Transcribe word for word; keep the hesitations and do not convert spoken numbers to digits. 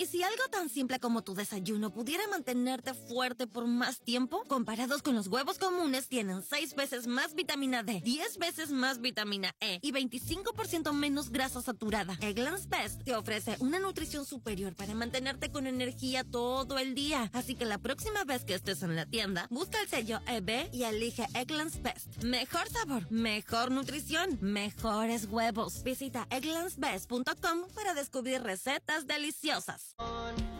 Y si algo tan simple como tu desayuno pudiera mantenerte fuerte por más tiempo, comparados con los huevos comunes, tienen seis veces más vitamina D, diez veces más vitamina E y veinticinco por ciento menos grasa saturada. Eggland's Best te ofrece una nutrición superior para mantenerte con energía todo el día. Así que la próxima vez que estés en la tienda, busca el sello E B y elige Eggland's Best. Mejor sabor, mejor nutrición, mejores huevos. Visita egglands best punto com para descubrir recetas deliciosas.